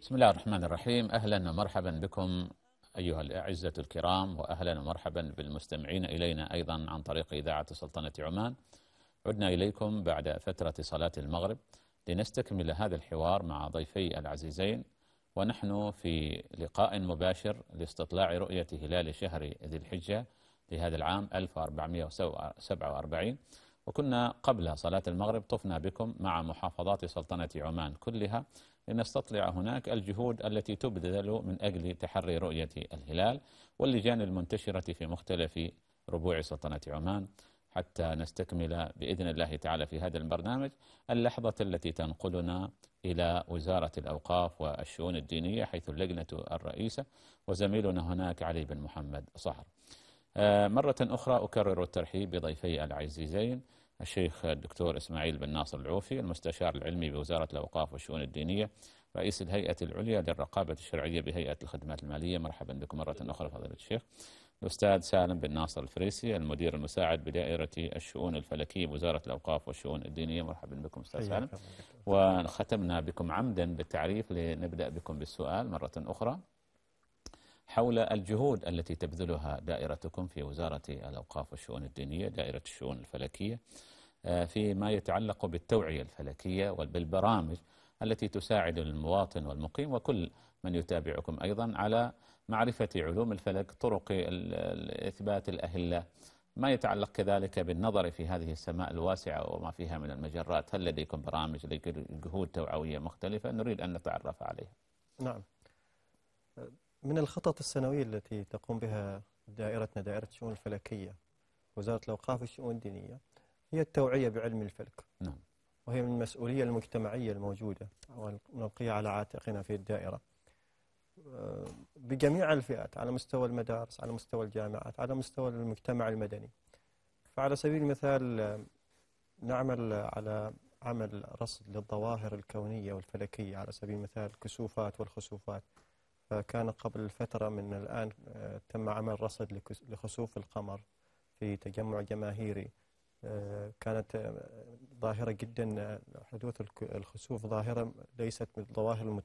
بسم الله الرحمن الرحيم. أهلا ومرحبا بكم أيها الأعزة الكرام، وأهلا ومرحبا بالمستمعين إلينا أيضا عن طريق إذاعة سلطنة عمان. عدنا إليكم بعد فترة صلاة المغرب لنستكمل هذا الحوار مع ضيفي العزيزين، ونحن في لقاء مباشر لاستطلاع رؤية هلال شهر ذي الحجة لهذا العام 1447. وكنا قبل صلاة المغرب طفنا بكم مع محافظات سلطنة عمان كلها لنستطلع هناك الجهود التي تبذل من أجل تحري رؤية الهلال، واللجان المنتشرة في مختلف ربوع سلطنة عمان، حتى نستكمل بإذن الله تعالى في هذا البرنامج اللحظة التي تنقلنا إلى وزارة الأوقاف والشؤون الدينية، حيث اللجنة الرئيسة وزميلنا هناك علي بن محمد صهر. مرة أخرى أكرر الترحيب بضيفي العزيزين، الشيخ الدكتور إسماعيل بن ناصر العوفي، المستشار العلمي بوزارة الأوقاف والشؤون الدينية، رئيس الهيئة العليا للرقابة الشرعية بهيئة الخدمات المالية. مرحبا بكم مرة أخرى فضيلة الشيخ. الأستاذ سالم بن ناصر الفريسي، المدير المساعد بدائرة الشؤون الفلكية بوزارة الأوقاف والشؤون الدينية. مرحبا بكم أستاذ سالم. وختمنا بكم عمدا بالتعريف لنبدأ بكم بالسؤال مرة أخرى حول الجهود التي تبذلها دائرتكم في وزارة الأوقاف والشؤون الدينية، دائرة الشؤون الفلكية، فيما يتعلق بالتوعية الفلكية وبالبرامج التي تساعد المواطن والمقيم وكل من يتابعكم أيضا على معرفة علوم الفلك، طرق إثبات الأهلة، ما يتعلق كذلك بالنظر في هذه السماء الواسعة وما فيها من المجرات. هل لديكم برامج، لديكم جهود توعوية مختلفة نريد أن نتعرف عليها؟ نعم، من الخطط السنوية التي تقوم بها دائرتنا، دائرة الشؤون الفلكية وزارة الأوقاف والشؤون الدينية، هي التوعية بعلم الفلك. نعم. وهي من المسؤولية المجتمعية الموجودة والملقية على عاتقنا في الدائرة بجميع الفئات، على مستوى المدارس، على مستوى الجامعات، على مستوى المجتمع المدني. فعلى سبيل المثال نعمل على عمل رصد للظواهر الكونية والفلكية، على سبيل المثال الكسوفات والخسوفات. فكان قبل فترة من الآن تم عمل رصد لخسوف القمر في تجمع جماهيري. كانت ظاهرة جدا، حدوث الخسوف ظاهرة ليست من الظواهر